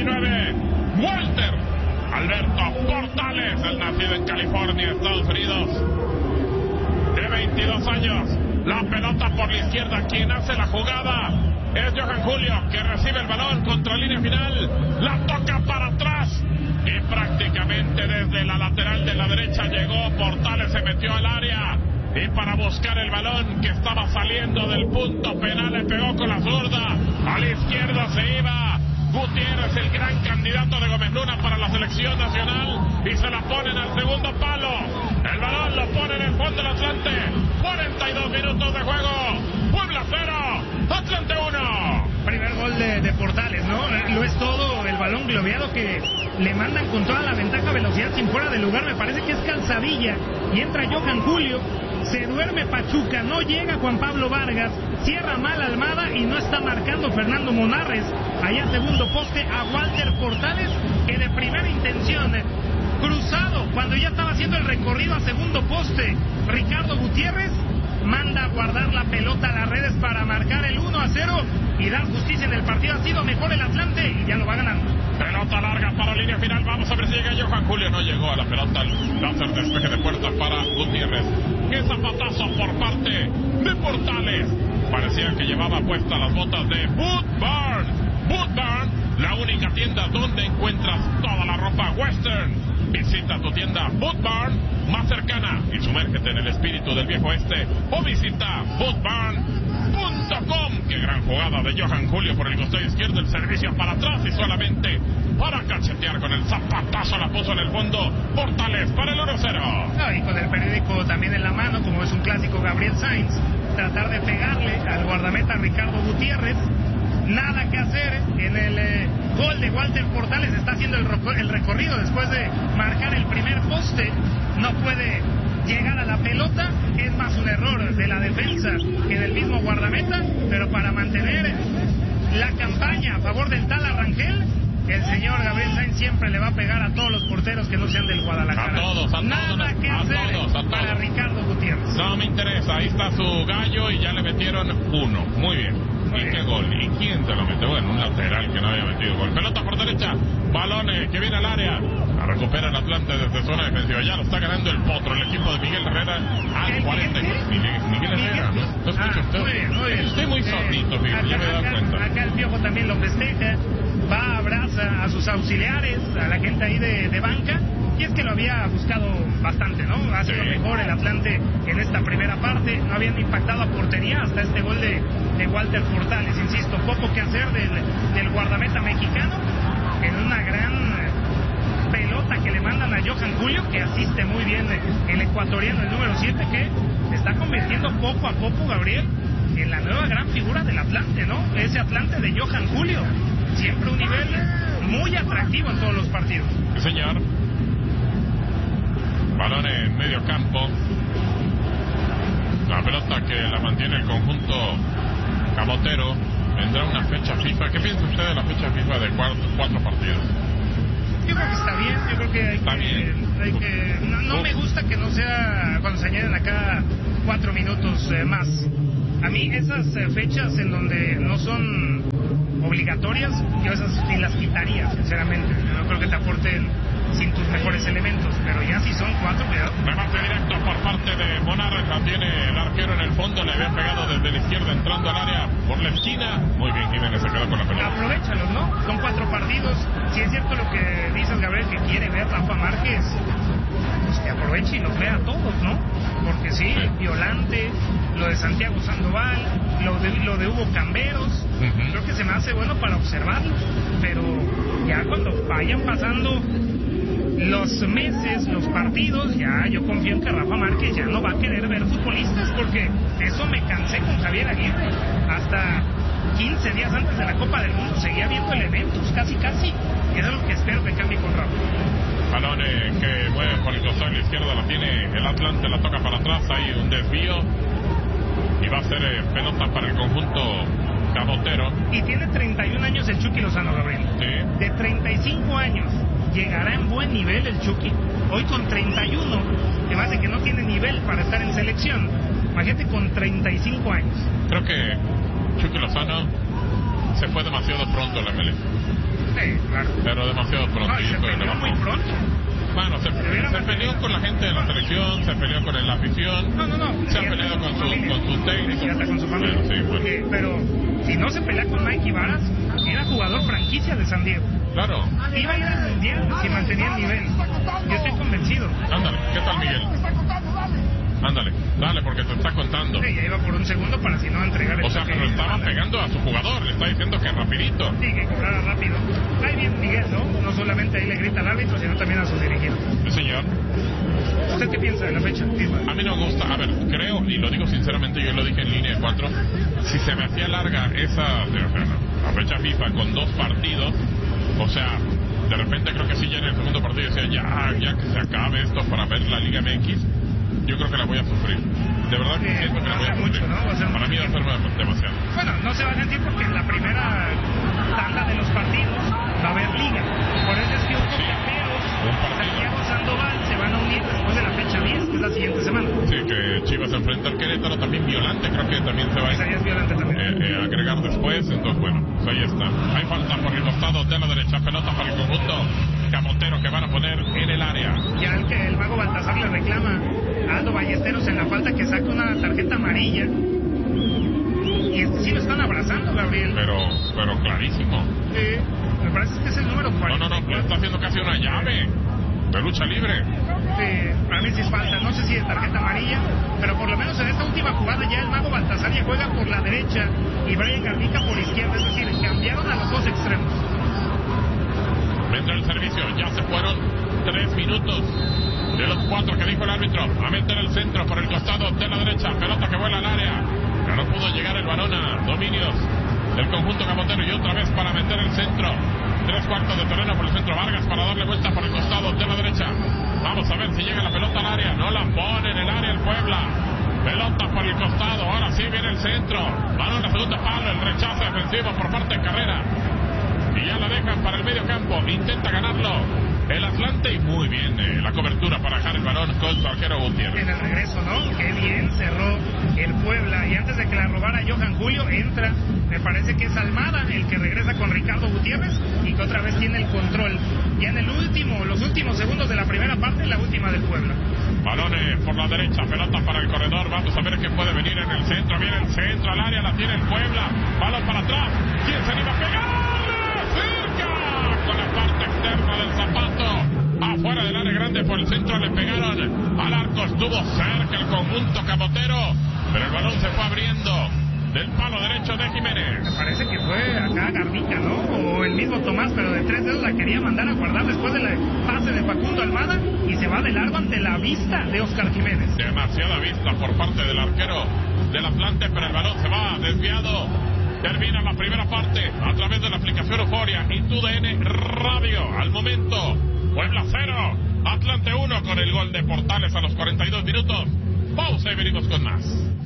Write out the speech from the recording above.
19, Walter Alberto Portales, el nacido en California, Estados Unidos, de 22 años. La pelota por la izquierda, quien hace la jugada es Johan Julio, que recibe el balón contra línea final, la toca para atrás y prácticamente desde la lateral de la derecha llegó. Portales se metió al área y para buscar el balón que estaba saliendo del punto penal le pegó con la zurda. A la izquierda se iba Gutiérrez, el gran candidato de Gómez Luna para la selección nacional, y se la ponen al segundo palo. El balón lo pone en el fondo del Atlante. 42 minutos de juego. Puebla 0, Atlante 1. Primer gol de Portales, ¿no? Lo es todo, el balón globeado que le mandan con toda la ventaja, velocidad sin fuera de lugar. Me parece que es Calzadilla y entra Johan Julio. Se duerme Pachuca, no llega Juan Pablo Vargas, cierra mal Almada y no está marcando Fernando Monarres. Allá segundo poste a Walter Portales, que de primera intención, cruzado, cuando ya estaba haciendo el recorrido a segundo poste, Ricardo Gutiérrez manda a guardar la pelota a las redes para marcar el 1-0 y dar justicia en el partido. Ha sido mejor el Atlante y ya lo va ganando. Pelota larga para línea final. Vamos a ver si llega Johan Julio. No llegó a la pelota. Láser despeje de puerta para Gutiérrez. ¡Qué zapatazo por parte de Portales! Parecía que llevaba puestas las botas de Boot Barn. Boot Barn, la única tienda donde encuentras toda la ropa western. Visita tu tienda Boot Barn más cercana y sumérgete en el espíritu del viejo oeste, o visita bootbarn.com. ¡Qué gran jugada de Johan Julio por el costado izquierdo! El servicio para atrás y solamente para cachetear con el zapatazo la puso en el fondo Portales para el 1-0. No, y con el periódico también en la mano, como es un clásico, Gabriel Sainz, tratar de pegarle al guardameta Ricardo Gutiérrez. Nada que hacer en el gol de Walter Portales. Está haciendo el recorrido después de marcar el primer poste. No puede llegar a la pelota. Es más un error de la defensa que del mismo guardameta. Pero para mantener la campaña a favor del Tala Rangel, el señor Gabriel Sainz siempre le va a pegar a todos los porteros que no sean del Guadalajara. A todos. Nada que hacer para Ricardo Gutiérrez. No me interesa. Ahí está su gallo y ya le metieron 1. Muy bien. ¿Y qué gol? ¿Y quién se lo mete? Bueno, un lateral que no había metido gol. Pelota por derecha, balón que viene al área. La recupera el Atlante desde zona defensiva. Ya lo está ganando el Potro, el equipo de Miguel Herrera. Al 40. Miguel Herrera, ¿no? ¿No escucha usted? Muy bien, muy bien. Estoy muy sordito, fíjate, ya me he dado cuenta. Acá el Piojo también lo festeja. Va, abraza a sus auxiliares, a la gente ahí de banca. Y es que lo había buscado bastante, ¿no? Ha sido mejor el Atlante en esta primera parte. No habían impactado a portería hasta este gol de Walter Portales. Insisto, poco que hacer del guardameta mexicano en una gran pelota que le mandan a Johan Julio, que asiste muy bien el ecuatoriano, el número 7, que se está convirtiendo poco a poco, Gabriel, en la nueva gran figura del Atlante, ¿no? Ese Atlante de Johan Julio. Siempre un nivel muy atractivo en todos los partidos. Sí, señor. Balón en medio campo. La pelota que la mantiene el conjunto camotero. Vendrá una fecha FIFA. ¿Qué piensa usted de la fecha FIFA de 4 partidos? Yo creo que está bien. Yo creo que hay que no me gusta que no sea cuando se añaden acá 4 minutos más. A mí esas fechas en donde no son obligatorias, yo esas sí las quitaría, sinceramente. No creo que te aporten sin tus mejores elementos, pero ya si son 4, cuidado. Remate directo por parte de Monarres, la tiene el arquero en el fondo, le había pegado desde la izquierda entrando al área por la esquina. Muy bien, Jiménez se quedó con la pelota. Aprovéchalos, ¿no? Son 4 partidos. Si es cierto lo que dices, Gabriel, que quiere ver Rafa Márquez, pues que aproveche y los vea a todos, ¿no? Porque sí, Violante, lo de Santiago Sandoval, lo de Hugo Camberos, creo que se me hace bueno para observarlos, pero ya cuando vayan pasando los meses, los partidos, ya yo confío en que Rafa Márquez ya no va a querer ver futbolistas, porque eso me cansé con Javier Aguirre. Hasta 15 días antes de la Copa del Mundo seguía viendo elementos, casi, y eso es lo que espero que cambie con Rafa. Balón que mueve por el costado izquierdo, la tiene el Atlante, la toca para atrás, hay un desvío y va a ser pelota para el conjunto camotero. Y tiene 31 años el Chucky Lozano, Gabriel. Sí. De 35 años llegará en buen nivel el Chucky. Hoy con 31, que me hace que no tiene nivel para estar en selección. Imagínate con 35 años. Creo que Chucky Lozano se fue demasiado pronto a la MLS. Sí, claro. Pero demasiado pronto. No, y se peleó muy pronto. Bueno, se peleó con la gente de la selección, se peleó con la afición. No. Se ha peleado con su técnico. Y hasta con su familia. Bueno. Pero si no se pelea con Mikey Varas, era jugador franquicia de San Diego. Claro. Iba a ir al mundial si mantenía el nivel. Yo estoy convencido. Ándale, ¿qué tal, Miguel? Ándale, dale, porque te está contando. Sí, ya iba por un segundo para si no entregar el... O sea, pero estaba pegando a su jugador, le está diciendo que rapidito. Sí, que cobrara rápido. Ahí bien Miguel, ¿no? No solamente ahí le grita al árbitro, sino también a sus dirigidos. Sí, señor. ¿Usted qué piensa de la fecha FIFA? A mí no me gusta, a ver, creo, y lo digo sinceramente, yo lo dije en línea de 4, si se me hacía larga la fecha FIFA con 2 partidos, o sea, de repente creo que sí, ya en el segundo partido decía, ya que se acabe esto para ver la Liga MX, yo creo que la voy a sufrir. De verdad que siento que la voy a sufrir. Mucho, ¿no? Para mí va a ser demasiado. Bueno, no se va a sentir porque en la primera tanda de los partidos va a haber liga. Por eso es que un Caperos, Santiago Sandoval se van a unir después de la fecha 10, que es la siguiente semana. Sí, que Chivas enfrenta al Querétaro, también Violante, creo que también se va a agregar después. Entonces, bueno, pues ahí está. Hay falta por el costado de la derecha, pelota para el conjunto camotero que van a poner en el área. Ya el mago Baltasar le reclama a Aldo Ballesteros en la falta que saque una tarjeta amarilla. Y sí lo están abrazando, Gabriel. Pero clarísimo. Sí, me parece que es el número 40. No, le está haciendo casi una llave de lucha libre. Sí, para mí sí es falta, no sé si de tarjeta amarilla, pero por lo menos en esta última jugada ya el mago Baltasar ya juega por la derecha y Brian Garnica por izquierda, es decir, cambiaron a los dos extremos. Vendrá el servicio, ya se fueron 3 minutos de los 4 que dijo el árbitro. A meter el centro por el costado de la derecha, pelota que vuela al área. Ya no pudo llegar el balón a dominios del conjunto camotero y otra vez para meter el centro. 3/4 de terreno por el centro, Vargas para darle vuelta por el costado de la derecha. Vamos a ver si llega la pelota al área. No la pone en el área el Puebla. Pelota por el costado, ahora sí viene el centro. Balón a segundo palo, el rechazo defensivo por parte de Carrera. Y ya la dejan para el medio campo. Intenta ganarlo el Atlante y muy bien la cobertura para dejar el balón con su arquero Gutiérrez. En el regreso, ¿no? Qué bien cerró el Puebla. Y antes de que la robara Johan Julio, entra, me parece que es Almada el que regresa con Ricardo Gutiérrez y que otra vez tiene el control. Ya en los últimos segundos de la primera parte, la última del Puebla. Balones por la derecha, pelota para el corredor. Vamos a ver qué puede venir en el centro. Viene el centro al área, la tiene el Puebla. Balón para atrás. ¿Quién se anima a pegar? Con la parte externa del zapato, afuera del área grande por el centro, le pegaron al arco, estuvo cerca el conjunto camotero, pero el balón se fue abriendo del palo derecho de Jiménez. Me parece que fue acá Garnica, ¿no? O el mismo Tomás, pero de 3 dedos la quería mandar a guardar después del pase de Facundo Almada y se va de largo ante la vista de Oscar Jiménez. Demasiada vista por parte del arquero del Atlante, pero el balón se va desviado. Termina la primera parte a través de la aplicación Euforia y TUDN Radio. Al momento, Puebla 0, Atlante 1 con el gol de Portales a los 42 minutos. Pausa y venimos con más.